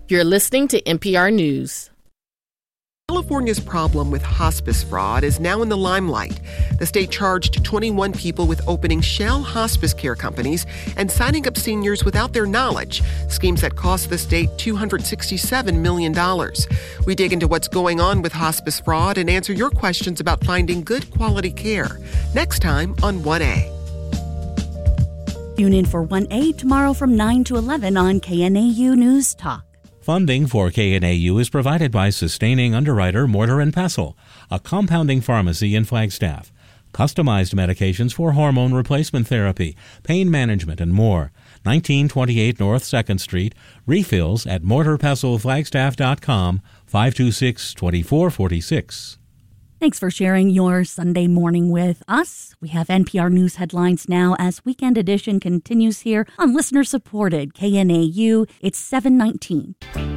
You're listening to NPR News. California's problem with hospice fraud is now in the limelight. The state charged 21 people with opening shell hospice care companies and signing up seniors without their knowledge, schemes that cost the state $267 million. We dig into what's going on with hospice fraud and answer your questions about finding good quality care. Next time on 1A. Tune in for 1A tomorrow from 9 to 11 on KNAU News Talk. Funding for KNAU is provided by Sustaining Underwriter Mortar & Pestle, a compounding pharmacy in Flagstaff. Customized medications for hormone replacement therapy, pain management, and more. 1928 North 2nd Street. Refills at mortarpestleflagstaff.com, 526-2446. Thanks for sharing your Sunday morning with us. We have NPR News headlines now as Weekend Edition continues here on listener-supported KNAU. It's 7:19.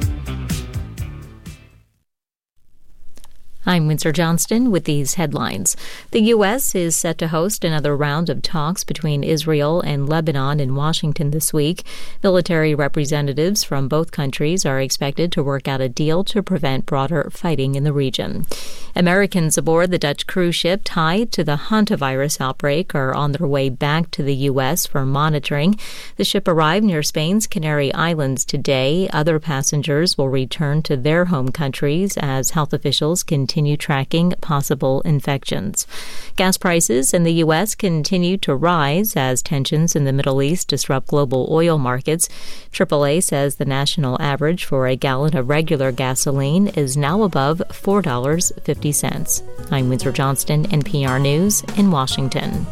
I'm Windsor Johnston with these headlines. The U.S. is set to host another round of talks between Israel and Lebanon in Washington this week. Military representatives from both countries are expected to work out a deal to prevent broader fighting in the region. Americans aboard the Dutch cruise ship tied to the hantavirus outbreak are on their way back to the U.S. for monitoring. The ship arrived near Spain's Canary Islands today. Other passengers will return to their home countries as health officials continue tracking possible infections. Gas prices in the U.S. continue to rise as tensions in the Middle East disrupt global oil markets. AAA says the national average for a gallon of regular gasoline is now above $4.50. I'm Windsor Johnston, NPR News in Washington.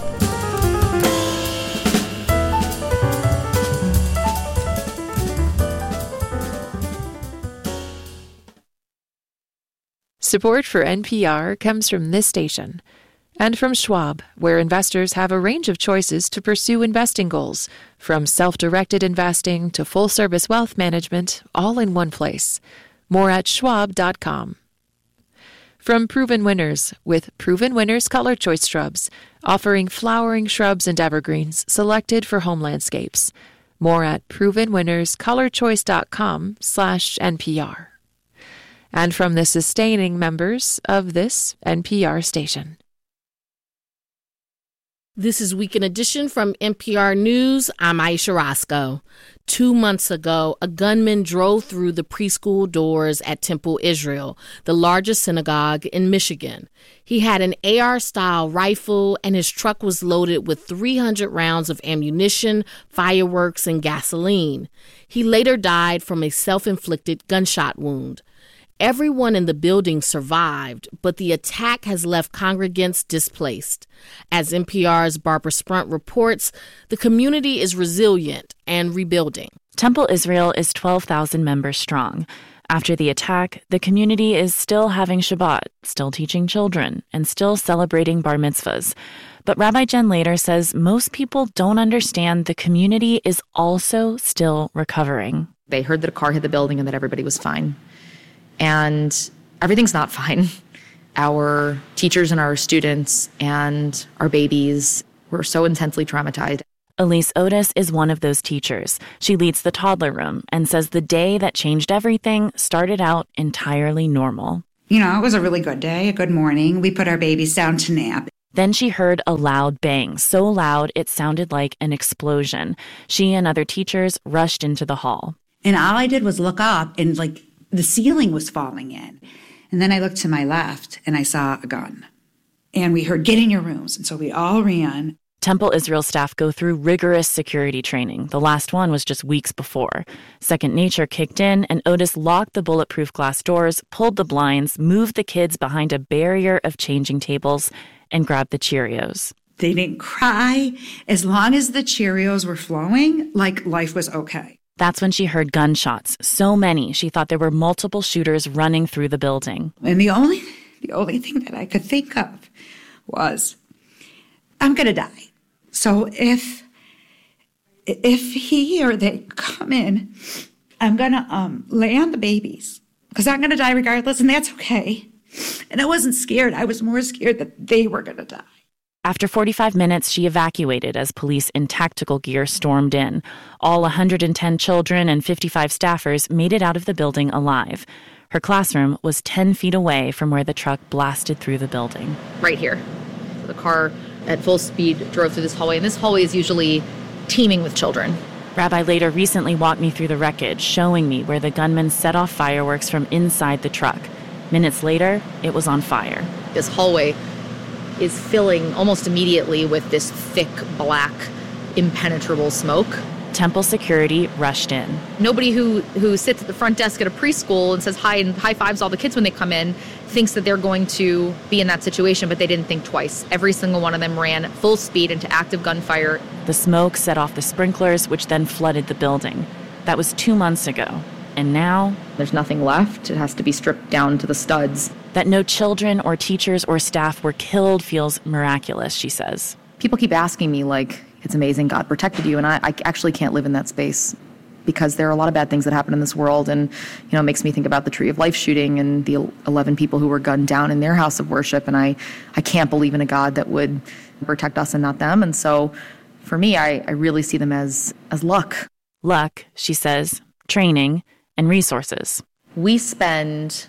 Support for NPR comes from this station and from Schwab, where investors have a range of choices to pursue investing goals, from self-directed investing to full-service wealth management, all in one place. More at schwab.com. From Proven Winners, with Proven Winners Color Choice Shrubs, offering flowering shrubs and evergreens selected for home landscapes. More at provenwinnerscolorchoice.com/NPR. And from the sustaining members of this NPR station. This is Weekend Edition from NPR News. I'm Aisha Roscoe. 2 months ago, a gunman drove through the preschool doors at Temple Israel, the largest synagogue in Michigan. He had an AR-style rifle, and his truck was loaded with 300 rounds of ammunition, fireworks, and gasoline. He later died from a self-inflicted gunshot wound. Everyone in the building survived, but the attack has left congregants displaced. As NPR's Barbara Sprunt reports, the community is resilient and rebuilding. Temple Israel is 12,000 members strong. After the attack, the community is still having Shabbat, still teaching children, and still celebrating bar mitzvahs. But Rabbi Jen Lader says most people don't understand the community is also still recovering. They heard that a car hit the building and that everybody was fine. And everything's not fine. Our teachers and our students and our babies were so intensely traumatized. Elise Otis is one of those teachers. She leads the toddler room and says the day that changed everything started out entirely normal. You know, it was a really good day, a good morning. We put our babies down to nap. Then she heard a loud bang, so loud it sounded like an explosion. She and other teachers rushed into the hall. And all I did was look up and the ceiling was falling in. And then I looked to my left and I saw a gun. And we heard, "Get in your rooms." And so we all ran. Temple Israel staff go through rigorous security training. The last one was just weeks before. Second nature kicked in, and Otis locked the bulletproof glass doors, pulled the blinds, moved the kids behind a barrier of changing tables, and grabbed the Cheerios. They didn't cry. As long as the Cheerios were flowing, life was okay. That's when she heard gunshots. So many, she thought there were multiple shooters running through the building. And the only thing that I could think of was, I'm going to die. So if he or they come in, I'm going to lay on the babies because I'm going to die regardless, and that's okay. And I wasn't scared. I was more scared that they were going to die. After 45 minutes, she evacuated as police in tactical gear stormed in. All 110 children and 55 staffers made it out of the building alive. Her classroom was 10 feet away from where the truck blasted through the building. Right here. The car at full speed drove through this hallway, and this hallway is usually teeming with children. Rabbi later recently walked me through the wreckage, showing me where the gunman set off fireworks from inside the truck. Minutes later, it was on fire. This hallway is filling almost immediately with this thick, black, impenetrable smoke. Temple security rushed in. Nobody who sits at the front desk at a preschool and says hi and high fives all the kids when they come in thinks that they're going to be in that situation, but they didn't think twice. Every single one of them ran full speed into active gunfire. The smoke set off the sprinklers, which then flooded the building. That was 2 months ago. And now there's nothing left. It has to be stripped down to the studs. That no children or teachers or staff were killed feels miraculous, she says. People keep asking me, like, it's amazing God protected you, and I actually can't live in that space because there are a lot of bad things that happen in this world, and, it makes me think about the Tree of Life shooting and the 11 people who were gunned down in their house of worship, and I can't believe in a God that would protect us and not them, and so for me, I really see them as luck. Luck, she says, training, and resources. We spend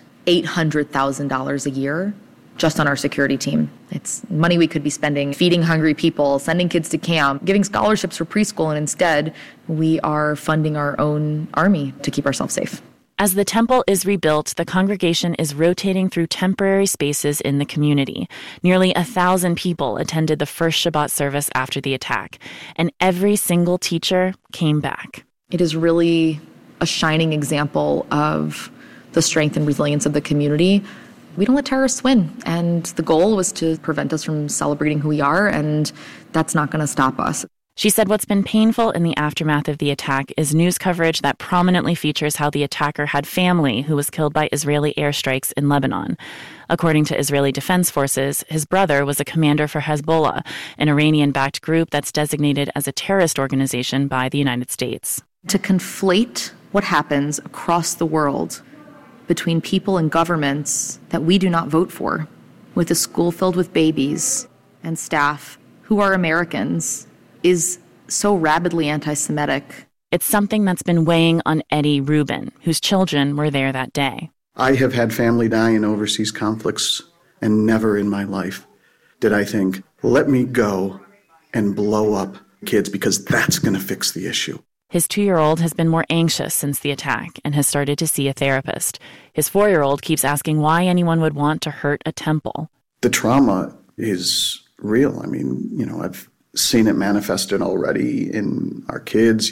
$800,000 a year just on our security team. It's money we could be spending feeding hungry people, sending kids to camp, giving scholarships for preschool, and instead we are funding our own army to keep ourselves safe. As the temple is rebuilt, the congregation is rotating through temporary spaces in the community. Nearly 1,000 people attended the first Shabbat service after the attack, and every single teacher came back. It is really a shining example of the strength and resilience of the community. We don't let terrorists win, and the goal was to prevent us from celebrating who we are, and that's not going to stop us. She said what's been painful in the aftermath of the attack is news coverage that prominently features how the attacker had family who was killed by Israeli airstrikes in Lebanon. According to Israeli Defense Forces, his brother was a commander for Hezbollah, an Iranian-backed group that's designated as a terrorist organization by the United States. To conflate what happens across the world between people and governments that we do not vote for, with a school filled with babies and staff who are Americans, is so rabidly anti-Semitic. It's something that's been weighing on Eddie Rubin, whose children were there that day. I have had family die in overseas conflicts, and never in my life did I think, let me go and blow up kids because that's going to fix the issue. His 2-year-old has been more anxious since the attack and has started to see a therapist. His 4-year-old keeps asking why anyone would want to hurt a temple. The trauma is real. I mean, I've seen it manifested already in our kids.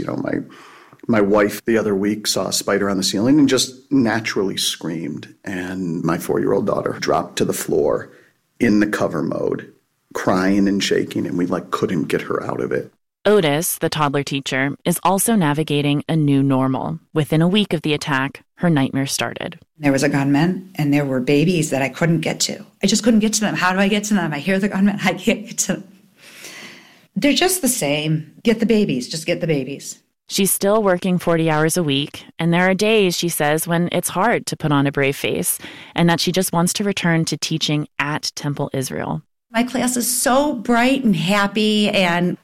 My wife the other week saw a spider on the ceiling and just naturally screamed. And my 4-year-old daughter dropped to the floor in the cover mode, crying and shaking, and we couldn't get her out of it. Otis, the toddler teacher, is also navigating a new normal. Within a week of the attack, her nightmare started. There was a gunman, and there were babies that I couldn't get to. I just couldn't get to them. How do I get to them? I hear the gunman. I can't get to them. They're just the same. Get the babies. Just get the babies. She's still working 40 hours a week, and there are days, she says, when it's hard to put on a brave face, and that she just wants to return to teaching at Temple Israel. My class is so bright and happy, and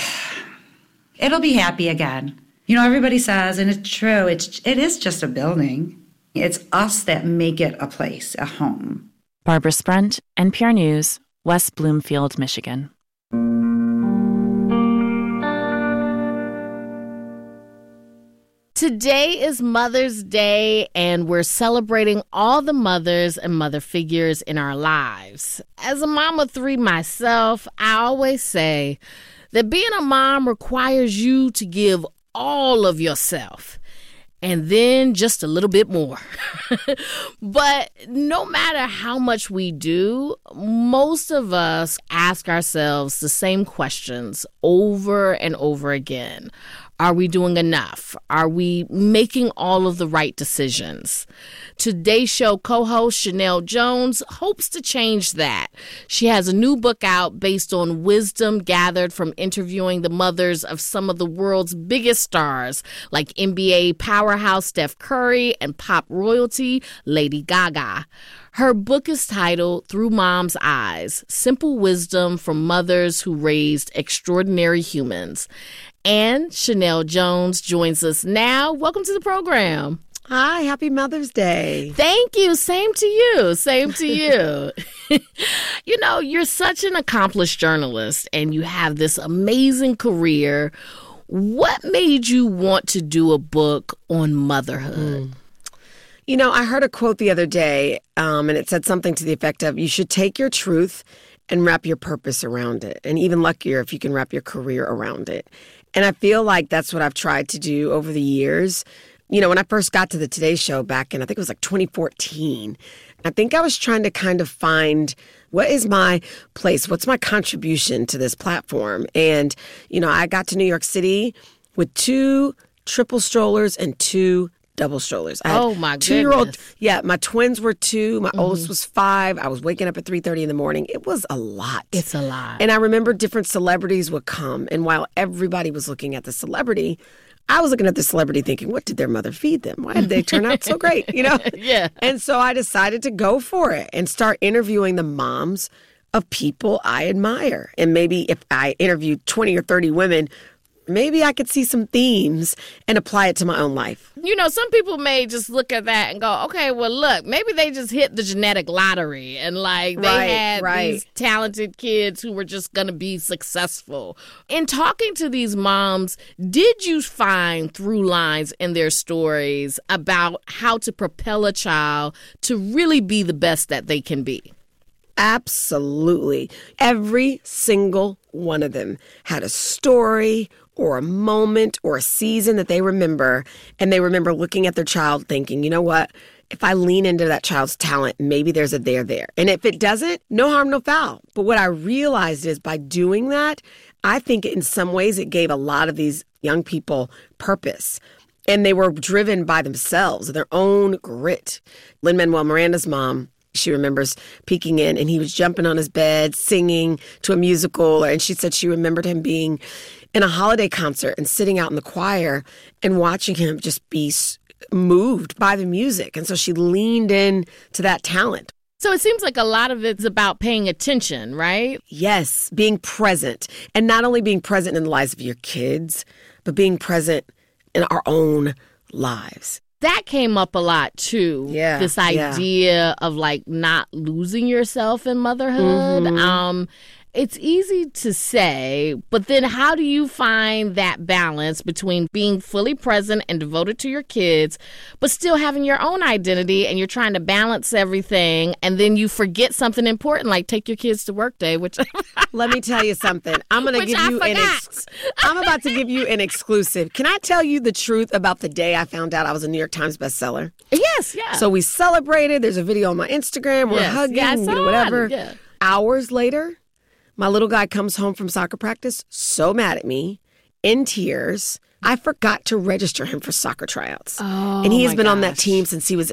it'll be happy again. Everybody says, and it's true, it is just a building. It's us that make it a place, a home. Barbara Sprunt, NPR News, West Bloomfield, Michigan. Today is Mother's Day, and we're celebrating all the mothers and mother figures in our lives. As a mom of 3 myself, I always say that being a mom requires you to give all of yourself and then just a little bit more. But no matter how much we do, most of us ask ourselves the same questions over and over again. Are we doing enough? Are we making all of the right decisions? Today's show co-host Chanel Jones hopes to change that. She has a new book out based on wisdom gathered from interviewing the mothers of some of the world's biggest stars, like NBA powerhouse Steph Curry and pop royalty Lady Gaga. Her book is titled Through Mom's Eyes, Simple Wisdom from Mothers Who Raised Extraordinary Humans. And Chanel Jones joins us now. Welcome to the program. Hi, happy Mother's Day. Thank you. Same to you. Same to you. You know, you're such an accomplished journalist and you have this amazing career. What made you want to do a book on motherhood? You know, I heard a quote the other day, and it said something to the effect of, you should take your truth and wrap your purpose around it. And even luckier if you can wrap your career around it. And I feel like that's what I've tried to do over the years. You know, when I first got to the Today Show back in, I think it was like 2014, I think I was trying to kind of find, what is my place? What's my contribution to this platform? And, you know, I got to New York City with 2 triple strollers and 2 double strollers. Oh, my goodness. 2-year-old. Yeah, my twins were 2. My oldest was 5. I was waking up at 3:30 in the morning. It was a lot. It's a lot. And I remember different celebrities would come. And while everybody was looking at the celebrity, I was looking at the celebrity thinking, what did their mother feed them? Why did they turn out so great? You know? Yeah. And so I decided to go for it and start interviewing the moms of people I admire. And maybe if I interviewed 20 or 30 women, maybe I could see some themes and apply it to my own life. You know, some people may just look at that and go, okay, well, look, maybe they just hit the genetic lottery and like they had these talented kids who were just going to be successful. In talking to these moms, did you find through lines in their stories about how to propel a child to really be the best that they can be? Absolutely. Every single one of them had a story or a moment or a season that they remember, and they remember looking at their child thinking, you know what, if I lean into that child's talent, maybe there's a there. And if it doesn't, no harm, no foul. But what I realized is by doing that, I think in some ways it gave a lot of these young people purpose. And they were driven by themselves, their own grit. Lin-Manuel Miranda's mom, she remembers peeking in and he was jumping on his bed, singing to a musical. And she said she remembered him being in a holiday concert and sitting out in the choir and watching him just be moved by the music. And so she leaned in to that talent. So it seems like a lot of it's about paying attention, right? Yes, being present. And not only being present in the lives of your kids, but being present in our own lives. That came up a lot, too. Yeah. This idea of, like, not losing yourself in motherhood. It's easy to say, but then how do you find that balance between being fully present and devoted to your kids, but still having your own identity and you're trying to balance everything, and then you forget something important, like take your kids to work day, which... Let me tell you something. I'm about to give you an exclusive. Can I tell you the truth about the day I found out I was a New York Times bestseller? Yes, yeah. So we celebrated. There's a video on my Instagram. We're hugging, whatever. Yeah. Hours later, my little guy comes home from soccer practice, so mad at me, in tears. I forgot to register him for soccer tryouts. Oh, and he has been on that team since he was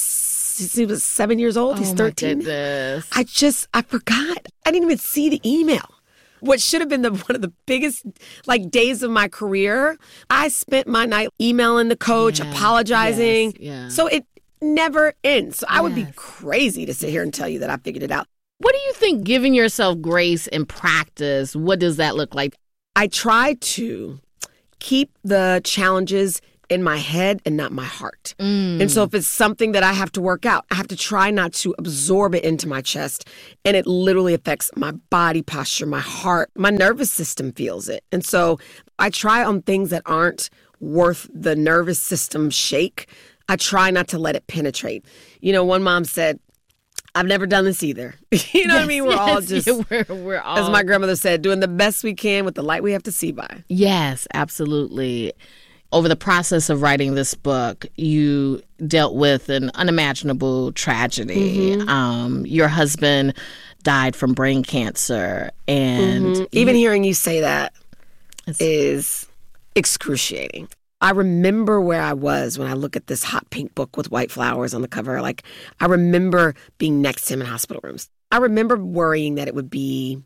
7 years old. He's 13. Goodness. I forgot. I didn't even see the email. What should have been one of the biggest days of my career, I spent my night emailing the coach, apologizing. Yes. So it never ends. So I would be crazy to sit here and tell you that I figured it out. What do you think giving yourself grace in practice, what does that look like? I try to keep the challenges in my head and not my heart. And so if it's something that I have to work out, I have to try not to absorb it into my chest. And it literally affects my body posture, my heart, my nervous system feels it. And so I try on things that aren't worth the nervous system shake. I try not to let it penetrate. You know, one mom said, I've never done this either. You know what I mean? We're all just, we're all, as my grandmother said, doing the best we can with the light we have to see by. Yes, absolutely. Over the process of writing this book, you dealt with an unimaginable tragedy. Your husband died from brain cancer. And even hearing you say that is excruciating. I remember where I was when I look at this hot pink book with white flowers on the cover. Like, I remember being next to him in hospital rooms. I remember worrying that it would be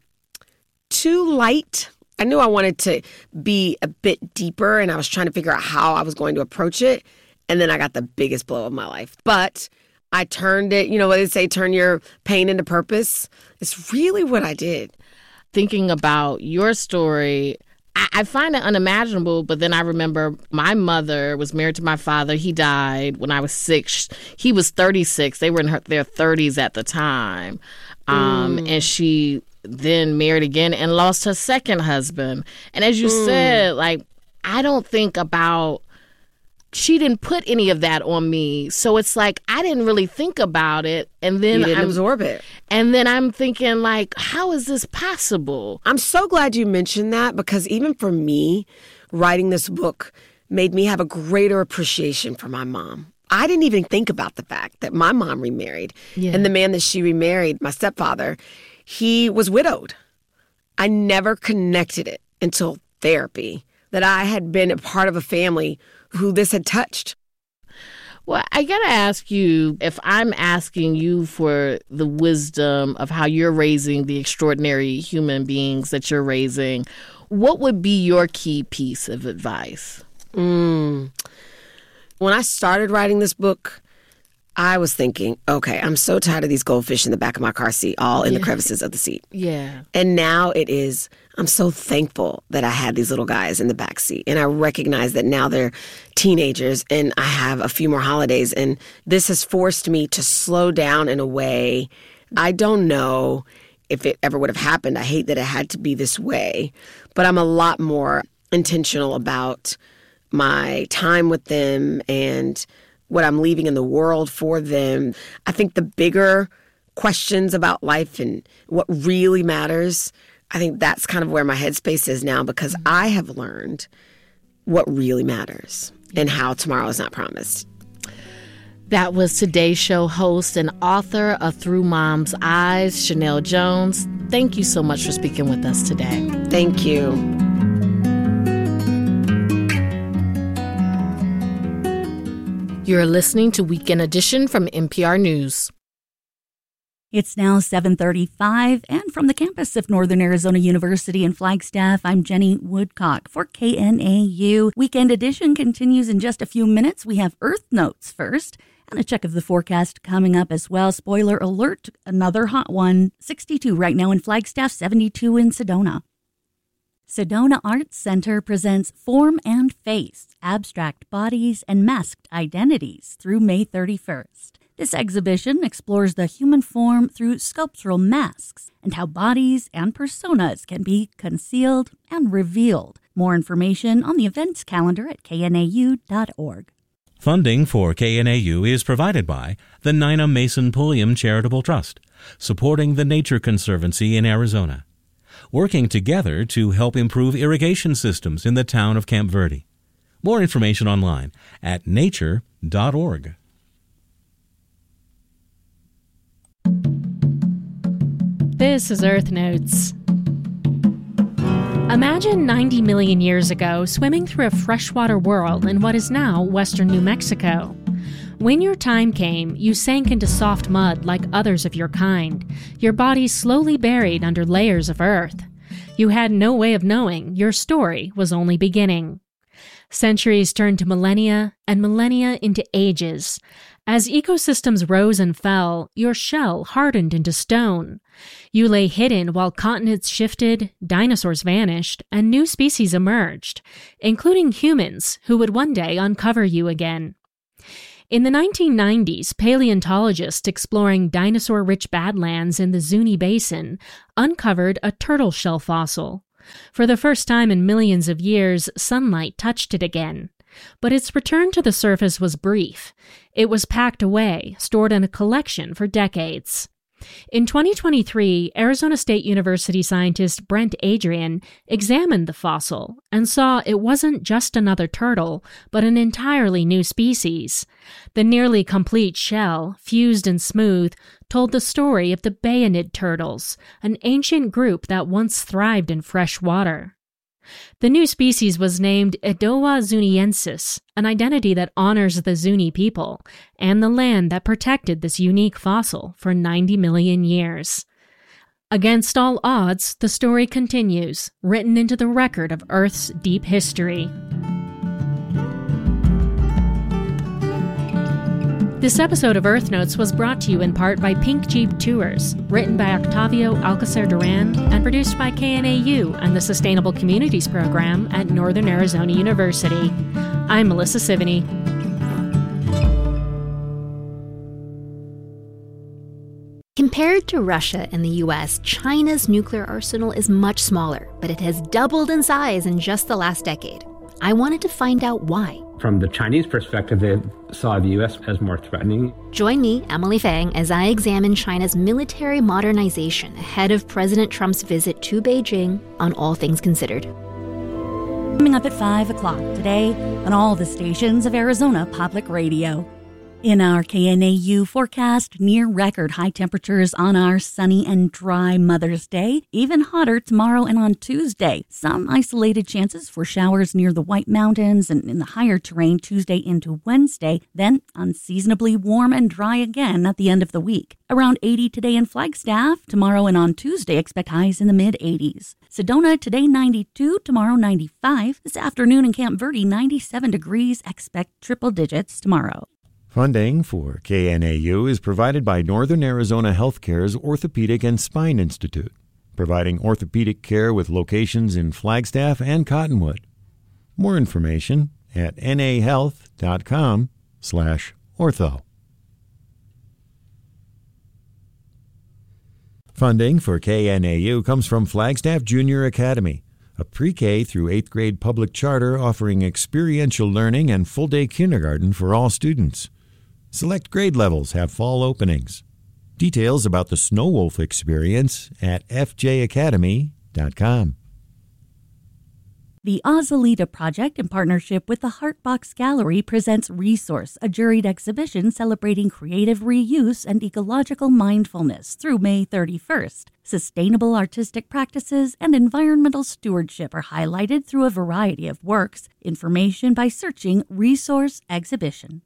too light. I knew I wanted to be a bit deeper, and I was trying to figure out how I was going to approach it. And then I got the biggest blow of my life. But I turned it, you know what they say, turn your pain into purpose. It's really what I did. Thinking about your story, I find it unimaginable, but then I remember my mother was married to my father. He died when I was 6. He was 36. They were in their 30s at the time. And she then married again and lost her second husband. And as you said, like, I don't think about, she didn't put any of that on me. So it's like, I didn't really think about it. And then you didn't absorb it. And then I'm thinking, like, how is this possible? I'm so glad you mentioned that, because even for me, writing this book made me have a greater appreciation for my mom. I didn't even think about the fact that my mom remarried. Yeah. And the man that she remarried, my stepfather, he was widowed. I never connected it until therapy, that I had been a part of a family who this had touched. Well, I got to ask you, if I'm asking you for the wisdom of how you're raising the extraordinary human beings that you're raising, what would be your key piece of advice? When I started writing this book, I was thinking, okay, I'm so tired of these goldfish in the back of my car seat, all in the crevices of the seat. Yeah. And now it is, I'm so thankful that I had these little guys in the back seat. And I recognize that now they're teenagers and I have a few more holidays. And this has forced me to slow down in a way I don't know if it ever would have happened. I hate that it had to be this way. But I'm a lot more intentional about my time with them and what I'm leaving in the world for them. I think the bigger questions about life and what really matters, I think that's kind of where my headspace is now, because I have learned what really matters and how tomorrow is not promised. That was today's show host and author of Through Mom's Eyes, Chanel Jones. Thank you so much for speaking with us today. Thank you. You're listening to Weekend Edition from NPR News. It's now 7:35, and from the campus of Northern Arizona University in Flagstaff, I'm Jenny Woodcock for KNAU. Weekend Edition continues in just a few minutes. We have Earth Notes first, and a check of the forecast coming up as well. Spoiler alert, another hot one. 62 right now in Flagstaff, 72 in Sedona. Sedona Arts Center presents Form and Face, Abstract Bodies and Masked Identities through May 31st. This exhibition explores the human form through sculptural masks and how bodies and personas can be concealed and revealed. More information on the events calendar at knau.org. Funding for KNAU is provided by the Nina Mason Pulliam Charitable Trust, supporting the Nature Conservancy in Arizona, working together to help improve irrigation systems in the town of Camp Verde. More information online at nature.org. This is Earth Notes. Imagine 90 million years ago swimming through a freshwater world in what is now western New Mexico. When your time came, you sank into soft mud like others of your kind, your body slowly buried under layers of earth. You had no way of knowing your story was only beginning. Centuries turned to millennia, and millennia into ages. As ecosystems rose and fell, your shell hardened into stone. You lay hidden while continents shifted, dinosaurs vanished, and new species emerged, including humans who would one day uncover you again. In the 1990s, paleontologists exploring dinosaur-rich badlands in the Zuni Basin uncovered a turtle shell fossil. For the first time in millions of years, sunlight touched it again. But its return to the surface was brief. It was packed away, stored in a collection for decades. In 2023, Arizona State University scientist Brent Adrian examined the fossil and saw it wasn't just another turtle, but an entirely new species. The nearly complete shell, fused and smooth, told the story of the bayonet turtles, an ancient group that once thrived in fresh water. The new species was named Edoa zuniensis, an identity that honors the Zuni people and the land that protected this unique fossil for 90 million years. Against all odds, the story continues, written into the record of Earth's deep history. This episode of Earth Notes was brought to you in part by Pink Jeep Tours, written by Octavio Alcacer Duran and produced by KNAU and the Sustainable Communities Program at Northern Arizona University. I'm Melissa Sivany. Compared to Russia and the U.S., China's nuclear arsenal is much smaller, but it has doubled in size in just the last decade. I wanted to find out why. From the Chinese perspective, they saw the U.S. as more threatening. Join me, Emily Fang, as I examine China's military modernization ahead of President Trump's visit to Beijing on All Things Considered. Coming up at 5 o'clock today on all the stations of Arizona Public Radio. In our KNAU forecast, near record high temperatures on our sunny and dry Mother's Day. Even hotter tomorrow and on Tuesday. Some isolated chances for showers near the White Mountains and in the higher terrain Tuesday into Wednesday. Then unseasonably warm and dry again at the end of the week. Around 80 today in Flagstaff. Tomorrow and on Tuesday, expect highs in the mid-80s. Sedona today 92, tomorrow 95. This afternoon in Camp Verde 97 degrees. Expect triple digits tomorrow. Funding for KNAU is provided by Northern Arizona Healthcare's Orthopedic and Spine Institute, providing orthopedic care with locations in Flagstaff and Cottonwood. More information at nahealth.com/ortho. Funding for KNAU comes from Flagstaff Junior Academy, a pre-K through 8th grade public charter offering experiential learning and full-day kindergarten for all students. Select grade levels have fall openings. Details about the Snow Wolf experience at fjacademy.com. The Ozalita Project, in partnership with the Heartbox Gallery, presents Resource, a juried exhibition celebrating creative reuse and ecological mindfulness through May 31st. Sustainable artistic practices and environmental stewardship are highlighted through a variety of works. Information by searching Resource Exhibition.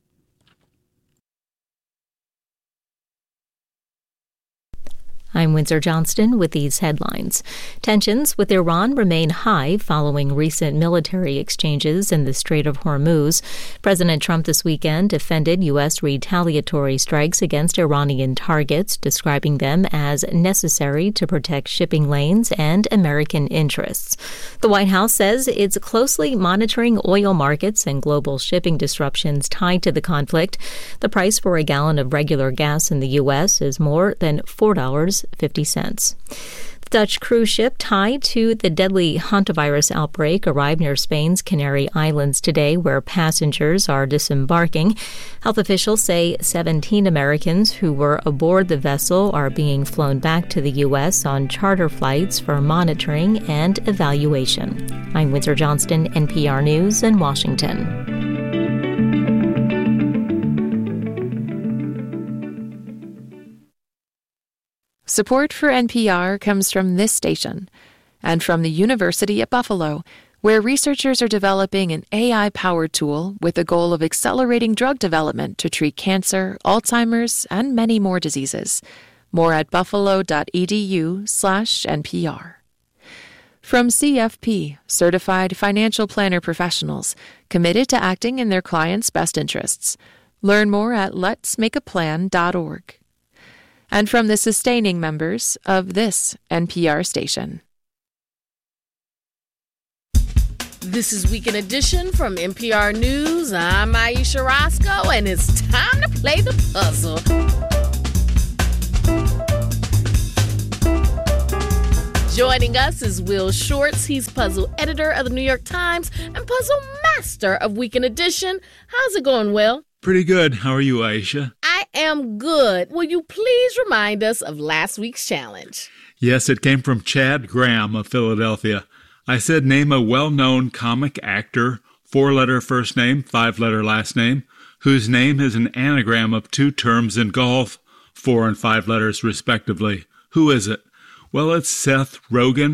I'm Windsor Johnston with these headlines. Tensions with Iran remain high following recent military exchanges in the Strait of Hormuz. President Trump this weekend defended U.S. retaliatory strikes against Iranian targets, describing them as necessary to protect shipping lanes and American interests. The White House says it's closely monitoring oil markets and global shipping disruptions tied to the conflict. The price for a gallon of regular gas in the U.S. is more than $4.50. The Dutch cruise ship tied to the deadly hantavirus outbreak arrived near Spain's Canary Islands today, where passengers are disembarking. Health officials say 17 Americans who were aboard the vessel are being flown back to the U.S. on charter flights for monitoring and evaluation. I'm Windsor Johnston, NPR News in Washington. Support for NPR comes from this station and from the University at Buffalo, where researchers are developing an AI-powered tool with the goal of accelerating drug development to treat cancer, Alzheimer's, and many more diseases. More at buffalo.edu/NPR. From CFP, Certified Financial Planner Professionals, committed to acting in their clients' best interests. Learn more at letsmakeaplan.org. And from the sustaining members of this NPR station. This is Weekend Edition from NPR News. I'm Aisha Roscoe, and it's time to play the puzzle. Joining us is Will Shortz. He's puzzle editor of the New York Times and puzzle master of Weekend Edition. How's it going, Will? Pretty good. How are you, Aisha? I am good. Will you please remind us of last week's challenge? Yes, it came from Chad Graham of Philadelphia. I said name a well-known comic actor, 4-letter first name, 5-letter last name, whose name is an anagram of 2 terms in golf, 4 and 5 letters respectively. Who is it? Well, it's Seth Rogen,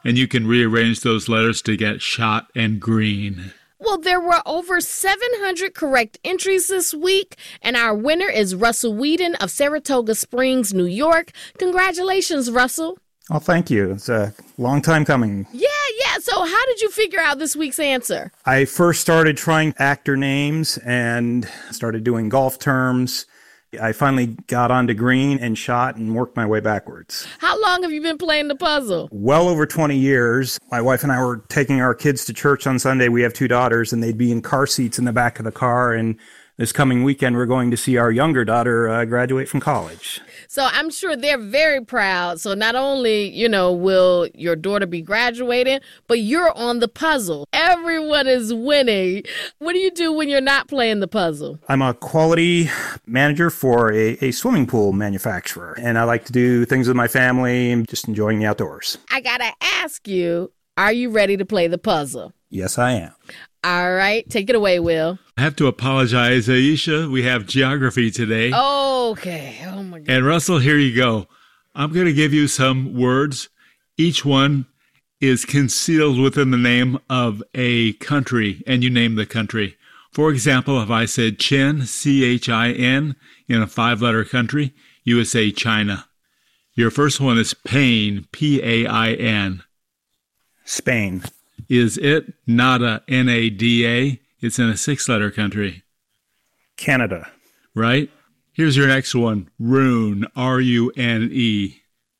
and you can rearrange those letters to get shot and green. Well, there were over 700 correct entries this week, and our winner is Russell Whedon of Saratoga Springs, New York. Congratulations, Russell. Oh, thank you. It's a long time coming. Yeah. So how did you figure out this week's answer? I first started trying actor names and started doing golf terms. I finally got onto green and shot and worked my way backwards. How long have you been playing the puzzle? Well over 20 years. My wife and I were taking our kids to church on Sunday. We have 2 daughters, and they'd be in car seats in the back of the car. And this coming weekend, we're going to see our younger daughter graduate from college. So I'm sure they're very proud. So not only, will your daughter be graduating, but you're on the puzzle. Everyone is winning. What do you do when you're not playing the puzzle? I'm a quality manager for a swimming pool manufacturer, and I like to do things with my family and just enjoying the outdoors. I gotta ask you, are you ready to play the puzzle? Yes, I am. All right, take it away, Will. I have to apologize, Aisha. We have geography today. Okay. Oh, my God. And Russell, here you go. I'm going to give you some words. Each one is concealed within the name of a country, and you name the country. For example, if I said Chin, C-H-I-N, in a 5-letter country, you would say China. Your first one is pain, P-A-I-N. Spain. Is it nada, N-A-D-A? It's in a 6-letter country. Canada. Right? Here's your next one. Rune, R-U-N-E.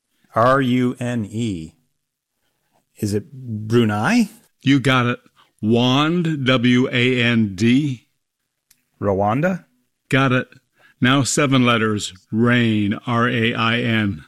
R-U-N-E. Is it Brunei? You got it. Wand, W-A-N-D. Rwanda? Got it. Now 7 letters. Rain, R-A-I-N.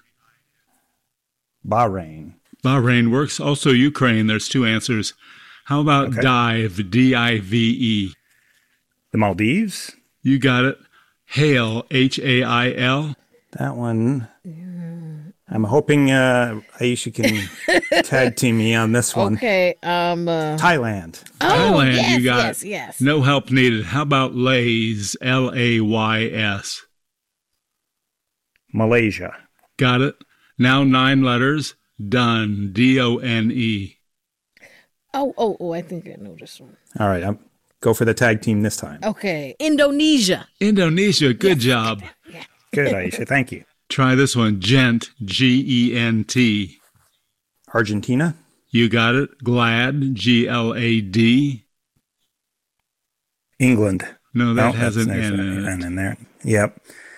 Bahrain. Bahrain works. Also Ukraine. There's 2 answers. How about dive, D-I-V-E? The Maldives? You got it. Hail, H-A-I-L. That one. I'm hoping Aisha can tag team me on this one. Okay. Thailand. Thailand, yes, you got it. Yes. No help needed. How about Lays, L-A-Y-S? Malaysia. Got it. Now 9 letters. Done, D-O-N-E. Oh, I think I know this one. All right, I'll go for the tag team this time. Okay. Indonesia. Indonesia, good job. Yeah. Good, Aisha, thank you. Try this one. Gent, G-E-N-T. Argentina. You got it. Glad, G-L-A-D. England. No, that has an N in there. Yep.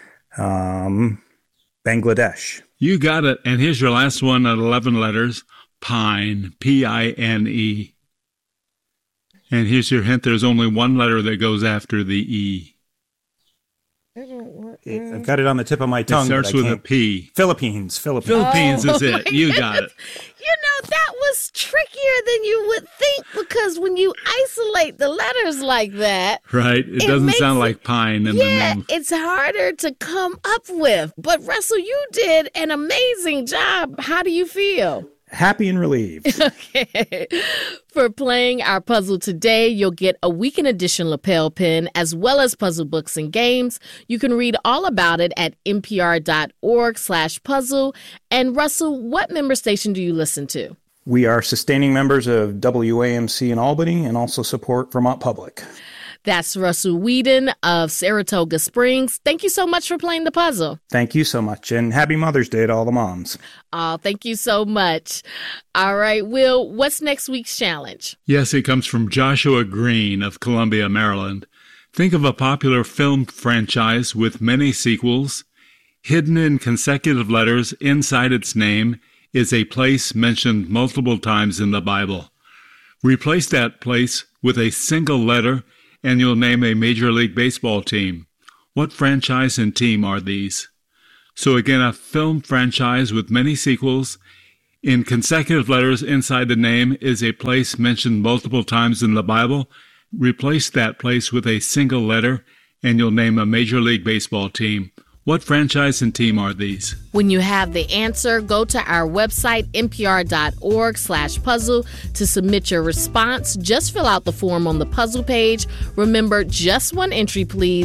Bangladesh. You got it. And here's your last one at 11 letters. Pine, P-I-N-E. And here's your hint. There's only 1 letter that goes after the E. I've got it on the tip of my tongue. It starts with a P. Philippines. Philippines is it. You got it. That was trickier than you would think, because when you isolate the letters like that... Right. It doesn't sound like pine in the name. It's harder to come up with. But Russell, you did an amazing job. How do you feel? Happy and relieved. Okay. For playing our puzzle today, you'll get a weekend edition lapel pin as well as puzzle books and games. You can read all about it at npr.org/puzzle. And Russell, what member station do you listen to? We are sustaining members of WAMC in Albany and also support Vermont Public. That's Russell Whedon of Saratoga Springs. Thank you so much for playing the puzzle. Thank you so much, and happy Mother's Day to all the moms. Oh, thank you so much. All right, Will, what's next week's challenge? Yes, it comes from Joshua Green of Columbia, Maryland. Think of a popular film franchise with many sequels. Hidden in consecutive letters inside its name is a place mentioned multiple times in the Bible. Replace that place with a single letter and you'll name a Major League Baseball team. What franchise and team are these? So again, a film franchise with many sequels. In consecutive letters inside the name is a place mentioned multiple times in the Bible. Replace that place with a single letter, and you'll name a Major League Baseball team. What franchise and team are these? When you have the answer, go to our website, npr.org/puzzle, to submit your response. Just fill out the form on the puzzle page. Remember, just 1 entry, please. Our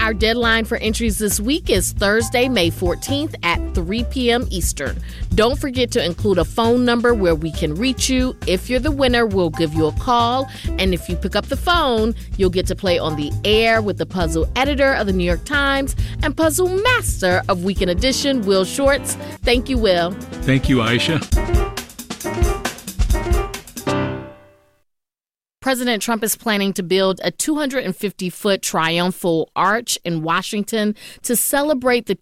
Our deadline for entries this week is Thursday, May 14th at 3 p.m. Eastern. Don't forget to include a phone number where we can reach you. If you're the winner, we'll give you a call. And if you pick up the phone, you'll get to play on the air with the puzzle editor of the New York Times and puzzle master of Weekend Edition, Will Shortz. Thank you, Will. Thank you, Aisha. President Trump is planning to build a 250-foot triumphal arch in Washington to celebrate the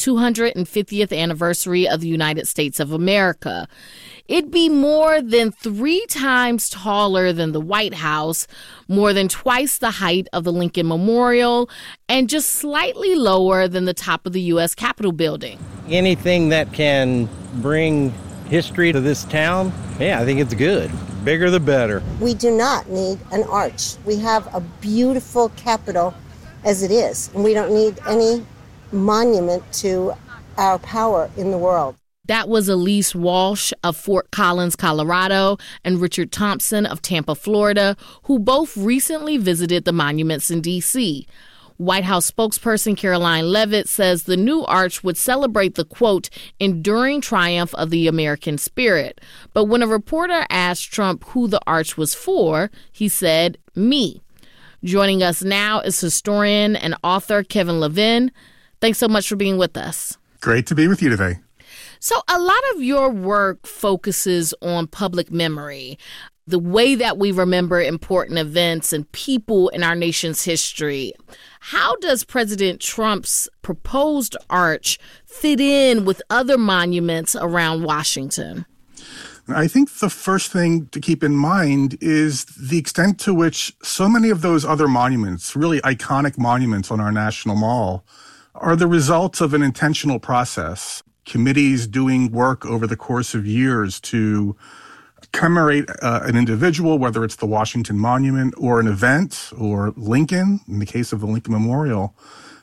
250th anniversary of the United States of America. It'd be more than 3 times taller than the White House, more than twice the height of the Lincoln Memorial, and just slightly lower than the top of the U.S. Capitol building. Anything that can bring history to this town, yeah, I think it's good. Bigger the better. We do not need an arch. We have a beautiful Capitol as it is, and we don't need any monument to our power in the world. That was Elise Walsh of Fort Collins, Colorado, and Richard Thompson of Tampa, Florida, who both recently visited the monuments in D.C. White House spokesperson Caroline Leavitt says the new arch would celebrate the, quote, enduring triumph of the American spirit. But when a reporter asked Trump who the arch was for, he said, me. Joining us now is historian and author Kevin Levin. Thanks so much for being with us. Great to be with you today. So a lot of your work focuses on public memory, the way that we remember important events and people in our nation's history. How does President Trump's proposed arch fit in with other monuments around Washington? I think the first thing to keep in mind is the extent to which so many of those other monuments, really iconic monuments on our National Mall, are the results of an intentional process. Committees doing work over the course of years to commemorate an individual, whether it's the Washington Monument or an event or Lincoln, in the case of the Lincoln Memorial.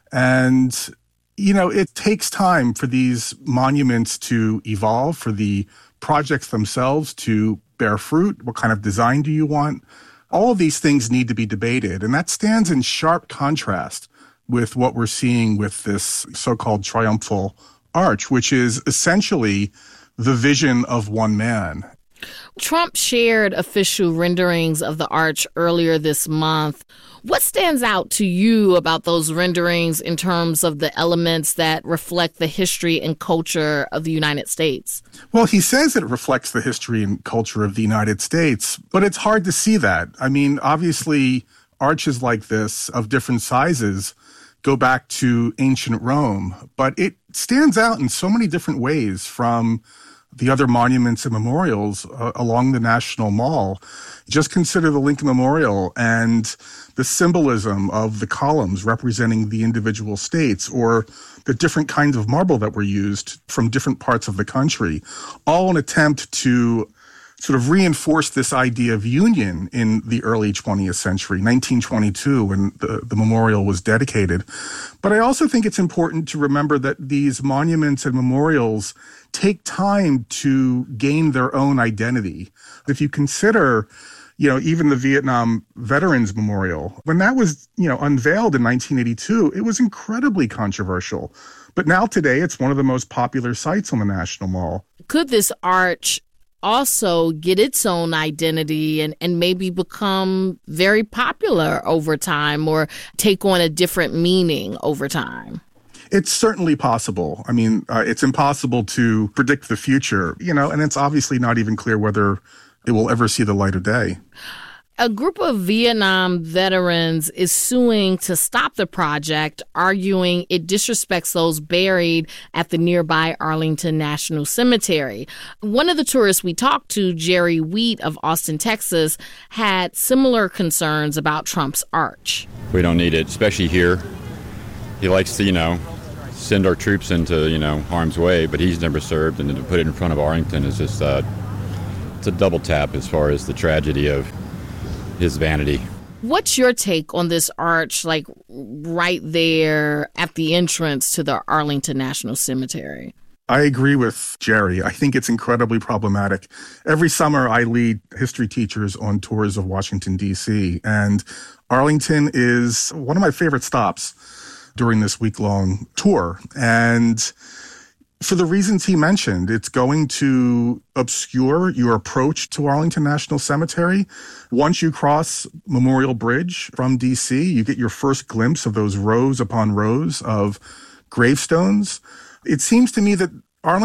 And, you know, it takes time for these monuments to evolve, for the projects themselves to bear fruit. What kind of design do you want? All of these things need to be debated. And that stands in sharp contrast with what we're seeing with this so-called triumphal arch, which is essentially the vision of one man. Trump shared official renderings of the arch earlier this month. What stands out to you about those renderings in terms of the elements that reflect the history and culture of the United States? Well, he says it reflects the history and culture of the United States, but it's hard to see that. I mean, obviously, arches like this of different sizes go back to ancient Rome, but it stands out in so many different ways from the other monuments and memorials along the National Mall. Just consider the Lincoln Memorial and the symbolism of the columns representing the individual states, or the different kinds of marble that were used from different parts of the country, all an attempt to sort of reinforce this idea of union in the early 20th century, 1922, when the memorial was dedicated. But I also think it's important to remember that these monuments and memorials take time to gain their own identity. If you consider, you know, even the Vietnam Veterans Memorial, when that was, you know, unveiled in 1982, it was incredibly controversial. But now today, it's one of the most popular sites on the National Mall. Could this arch also get its own identity and maybe become very popular over time, or take on a different meaning over time? It's certainly possible. I mean, it's impossible to predict the future, you know, and it's obviously not even clear whether it will ever see the light of day. A group of Vietnam veterans is suing to stop the project, arguing it disrespects those buried at the nearby Arlington National Cemetery. One of the tourists we talked to, Jerry Wheat of Austin, Texas, had similar concerns about Trump's arch. We don't need it, especially here. He likes to, you know, send our troops into, you know, harm's way, but he's never served, and to put it in front of Arlington is just it's a double tap as far as the tragedy of his vanity. What's your take on this arch, like right there at the entrance to the Arlington National Cemetery? I agree with Jerry. I think it's incredibly problematic. Every summer, I lead history teachers on tours of Washington, D.C., and Arlington is one of my favorite stops. during this week-long tour. And for the reasons he mentioned, it's going to obscure your approach to Arlington National Cemetery. Once you cross Memorial Bridge from D.C., you get your first glimpse of those rows upon rows of gravestones. It seems to me that